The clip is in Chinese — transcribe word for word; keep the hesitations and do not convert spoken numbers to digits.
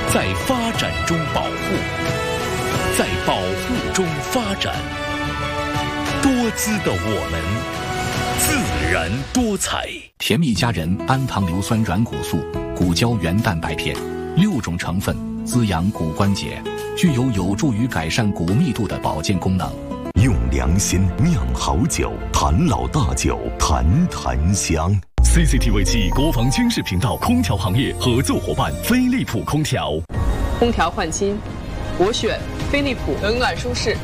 在发展中保护，在保护中发展。多姿的我们，自然多彩。 甜蜜佳人氨糖硫酸软骨素、骨胶原蛋白片，六种成分滋养骨关节，具有有助于改善骨密度的保健功能。 用良心酿好酒，谭老大酒，谈谈香。 C C T V 七国防军事频道空调行业合作伙伴飞利浦空调。 空调换新，我选飞利浦，冷暖舒适，